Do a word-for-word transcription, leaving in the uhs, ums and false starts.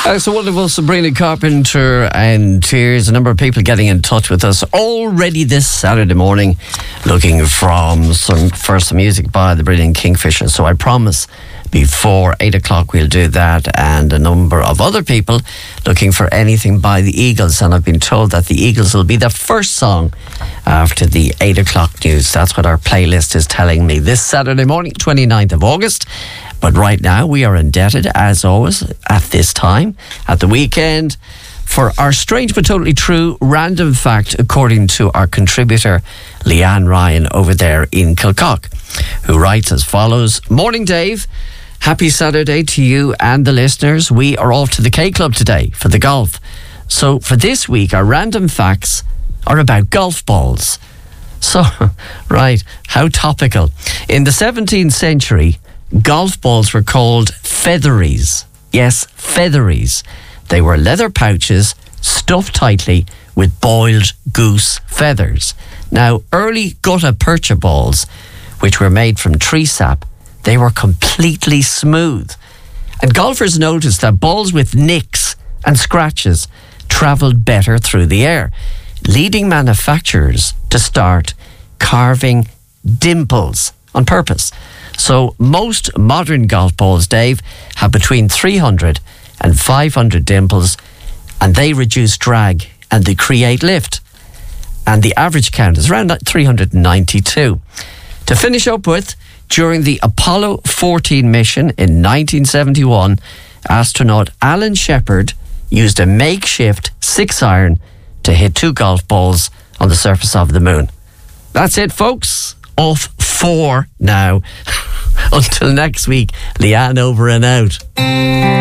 Uh, so wonderful, Sabrina Carpenter, and here's a number of people getting in touch with us already this Saturday morning, looking from some for some music by the brilliant Kingfisher. So I promise before eight o'clock we'll do that, and a number of other people looking for anything by the Eagles, and I've been told that the Eagles will be the first song after the eight o'clock news. That's what our playlist is telling me this Saturday morning, twenty-ninth of August. But right now we are indebted, as always, at this time, at the weekend, for our strange but totally true random fact, according to our contributor, Leanne Ryan, over there in Kilcock, who writes as follows. Morning, Dave. Happy Saturday to you and the listeners. We are off to the K Club today for the golf. So for this week, our random facts are about golf balls. So, right, how topical. In the seventeenth century, golf balls were called featheries. Yes, featheries. They were leather pouches stuffed tightly with boiled goose feathers. Now, early gutta percha balls, which were made from tree sap, they were completely smooth. And golfers noticed that balls with nicks and scratches travelled better through the air, leading manufacturers to start carving dimples on purpose. So most modern golf balls, Dave, have between three hundred and five hundred dimples, and they reduce drag and they create lift. And the average count is around three hundred ninety-two. To finish up with, during the Apollo fourteen mission in nineteen seventy-one, astronaut Alan Shepard used a makeshift six iron to hit two golf balls on the surface of the moon. That's it, folks. Off four now. Until next week, Leanne over and out.